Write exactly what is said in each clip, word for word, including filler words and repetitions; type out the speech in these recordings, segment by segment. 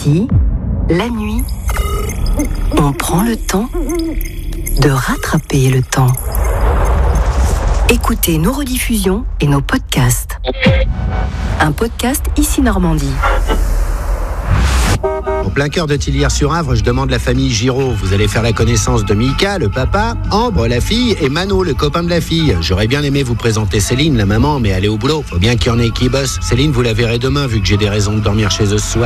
Ici, la nuit, on prend le temps de rattraper le temps. Écoutez nos rediffusions et nos podcasts. Un podcast Ici Normandie. Au plein cœur de Tillières-sur-Avre, je demande la famille Giraud. Vous allez faire la connaissance de Mika, le papa, Ambre, la fille, et Mano, le copain de la fille. J'aurais bien aimé vous présenter Céline, la maman, mais elle est au boulot. Faut bien qu'il y en ait qui bossent. Céline, vous la verrez demain, vu que j'ai des raisons de dormir chez eux ce soir.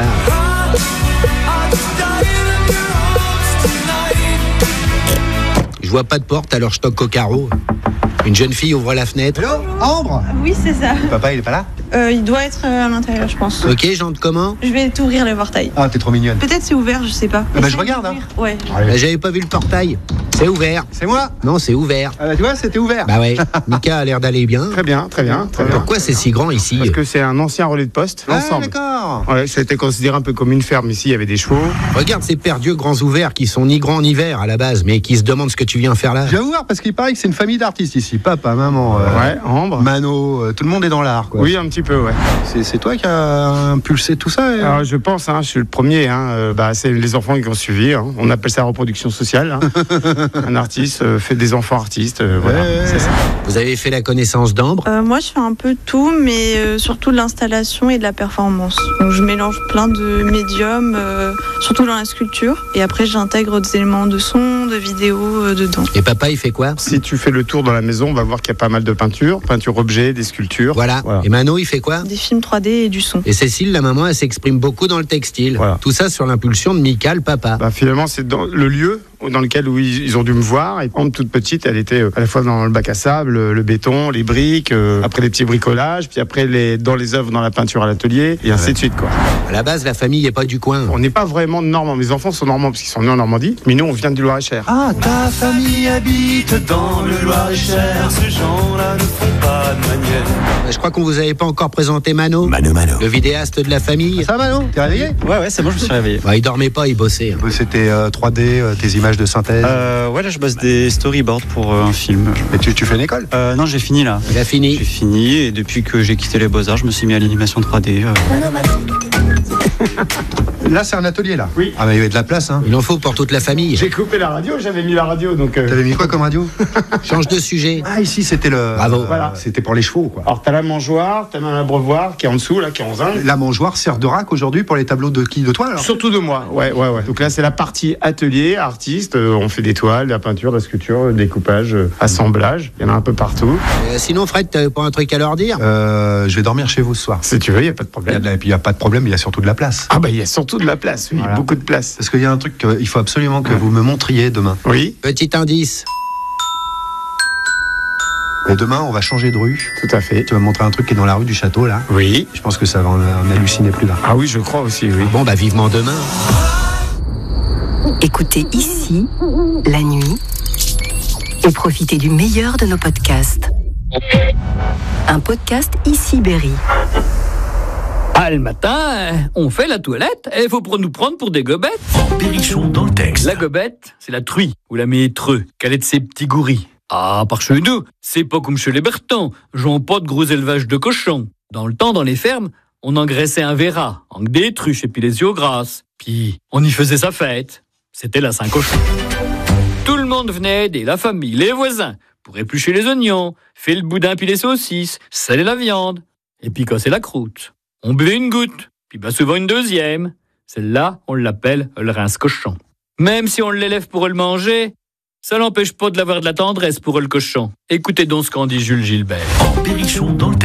Je vois pas de porte, alors je toque au carreau. Une jeune fille ouvre la fenêtre. Hello, Ambre? Oui, c'est ça. Papa, il est pas là? Euh, il doit être à l'intérieur, je pense. Ok, j'entre comment? Je vais t'ouvrir le portail. Ah, t'es trop mignonne. Peut-être c'est ouvert, je sais pas. Eh ben, je regarde, hein. Ouais. Bah, j'avais pas vu le portail. C'est ouvert. C'est moi? Non, c'est ouvert. Ah bah, tu vois, c'était ouvert. Bah ouais, Mika a l'air d'aller bien. Très bien, très bien, très bien. Pourquoi c'est si grand ici? Parce que c'est un ancien relais de poste, Ah, l'ensemble. d'accord. Ouais, ça a été considéré un peu comme une ferme. Ici, il y avait des chevaux. Regarde ces perdieux grands ouverts qui sont ni grands ni verts à la base, mais qui se demandent ce que tu viens faire là. Je viens vous voir parce qu'il paraît que c'est une famille d'artistes ici. Papa, maman, euh, Ouais, Ambre. Mano, euh, tout le monde est dans l'art, quoi. Oui, un petit peu, ouais. C'est, c'est toi qui as impulsé tout ça et... Alors, je pense, hein, je suis le premier. Hein, euh, bah, c'est les enfants qui ont suivi. Hein. On appelle ça reproduction sociale. Hein. Un artiste euh, fait des enfants artistes. Euh, voilà, Ouais. c'est ça. Vous avez fait la connaissance d'Ambre? Euh, moi, je fais un peu tout, mais euh, surtout de l'installation et de la performance. Donc, je mélange plein de médiums, euh, surtout dans la sculpture. Et après, j'intègre des éléments de son, de vidéo euh, dedans. Et papa, il fait quoi? Si tu fais le tour dans la maison, on va voir qu'il y a pas mal de peintures, peintures objets, des sculptures. Voilà. Voilà. Et Mano, il fait quoi? Des films trois D et du son. Et Cécile, la maman, elle s'exprime beaucoup dans le textile. Voilà. Tout ça sur l'impulsion de Mika, le papa. Bah, finalement, c'est dans le lieu dans lequel où ils ils ont dû me voir. Et Ambre, toute petite, elle était euh, à la fois dans le bac à sable, le, le béton, les briques, euh, après les petits bricolages, puis après les, dans les œuvres, dans la peinture à l'atelier, et ainsi de suite, quoi. À la base, la famille n'est pas du coin. On n'est pas vraiment de Normand. Mes enfants sont normands parce qu'ils sont nés en Normandie, mais nous, on vient du Loir-et-Cher. Ah, ta famille habite dans le Loir-et-Cher. Ces gens-là ne font pas de manière. Je crois qu'on vous avait pas encore présenté Mano. Mano, Mano. Le vidéaste de la famille. Ça va, Mano? T'es réveillé? Ouais, ouais, c'est bon, je me suis réveillé. Bah, il dormait pas, il bossait. Bah, C'était euh, trois D, euh, tes images de synthèse. Euh, ouais, là, je bosse des storyboards pour euh, un film. Et tu, tu fais une école? Euh, non, j'ai fini là. Il a fini. J'ai fini et depuis que j'ai quitté les Beaux-Arts, je me suis mis à l'animation trois D. euh. Là, c'est un atelier, là. Oui. Ah, mais il y avait de la place, hein. Il en faut pour toute la famille. J'ai coupé la radio, j'avais mis la radio, donc... euh, T'avais mis quoi comme radio? Change de sujet. Ah, ici, c'était le. Bravo. Voilà. C'était pour les chevaux, quoi. Alors, t'as la mangeoire, t'as un abreuvoir qui est en dessous, là, qui est en zinc. La mangeoire sert de rack aujourd'hui pour les tableaux de qui? De toi, alors? Surtout de moi, ouais, ouais, ouais. Donc là, c'est la partie atelier, artiste. Euh, on fait des toiles, de la peinture, de la sculpture, euh, découpage, euh, assemblage. Il y en a un peu partout. Euh, sinon, Fred, t'avais pas un truc à leur dire? Euh, je vais dormir chez vous ce soir. Si tu veux, il n'y a pas de Il y a problème. de la- Et puis il n'y a pas de problème, il y a surtout de la place. Ah bah, il y a surtout de la place, oui, Voilà. beaucoup de place. Parce qu'il y a un truc qu'il faut absolument que vous me montriez demain. Oui, Petit indice. Et demain, on va changer de rue. tout à fait. Tu vas me montrer un truc qui est dans la rue du château, là. Oui. Je pense que ça va en, en halluciner plus d'un. Ah oui, je crois aussi, oui. Bon, bah, vivement demain. Écoutez Ici, la nuit, et profitez du meilleur de nos podcasts. Un podcast Ici Berry. Ah, le matin, on fait la toilette et il faut pour nous prendre pour des gobettes. Berrichon dans le texte. La gobette, c'est la truie ou la métreux, qu'elle est de ses petits gouris. Ah, par chez nous, c'est pas comme chez les Bertans, j'en pas de gros élevage de cochons. Dans le temps, dans les fermes, on engraissait un verra, avec des truches et puis les yeux grasses. Puis, on y faisait sa fête. C'était la Saint-Cochon. Tout le monde venait aider, la famille, les voisins, pour éplucher les oignons, faire le boudin puis les saucisses, saler la viande, et puis casser la croûte. On buvait une goutte, puis bah souvent une deuxième. Celle-là, on l'appelle le rince-cochon. Même si on l'élève pour le manger, ça l'empêche pas de l'avoir de la tendresse pour le cochon. Écoutez donc ce qu'en dit Jules Gilbert. Berrichon dans le texte.